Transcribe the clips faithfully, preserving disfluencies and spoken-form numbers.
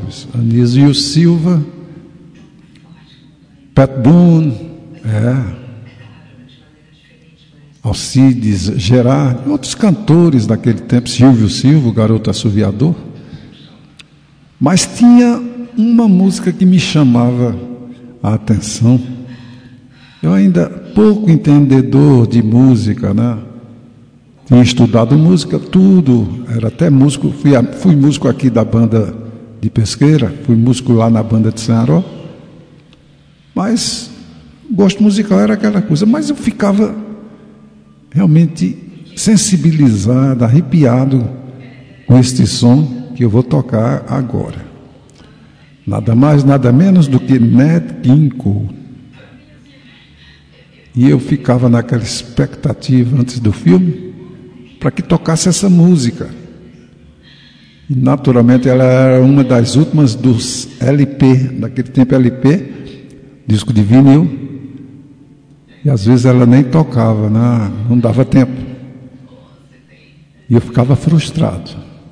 Lopes, Anísio Silva, Pat Boone, é, Alcides Gerard, outros cantores daquele tempo, Silvio Silva, o garoto assoviador. Mas tinha uma música que me chamava a atenção. Eu ainda pouco entendedor de música, né? Tinha estudado música, tudo, era até músico, fui, fui músico aqui da banda de Pesqueira, fui músico lá na banda de Sanaró, mas gosto musical era aquela coisa, mas eu ficava realmente sensibilizado, arrepiado com este som que eu vou tocar agora. Nada mais, nada menos do que Nat King Cole. E eu ficava naquela expectativa antes do filme para que tocasse essa música. E naturalmente ela era uma das últimas dos L P, daquele tempo L P, disco de vinil, e às vezes ela nem tocava, não, não dava tempo. E eu ficava frustrado.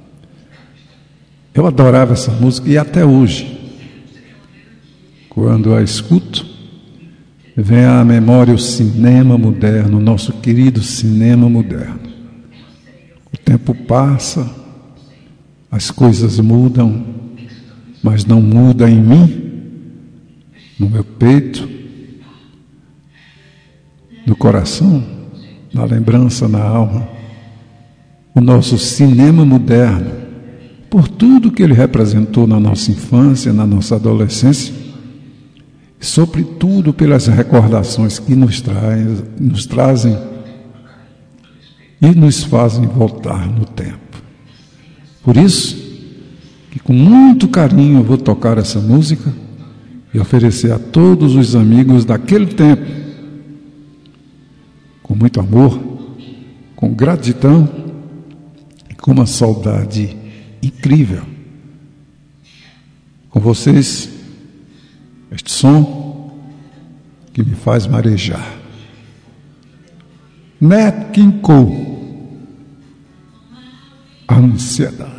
Eu adorava essa música e até hoje, quando a escuto, vem à memória o cinema moderno, nosso querido cinema moderno. O tempo passa, as coisas mudam, mas não muda em mim, no meu peito, no coração, na lembrança, na alma. O nosso cinema moderno, por tudo que ele representou na nossa infância, na nossa adolescência, e sobretudo pelas recordações que nos, traz, nos trazem e nos fazem voltar no tempo. Por isso, que com muito carinho eu vou tocar essa música e oferecer a todos os amigos daquele tempo, com muito amor, com gratidão e com uma saudade incrível. Com vocês, este som que me faz marejar. Nat King Cole, Ansiedade.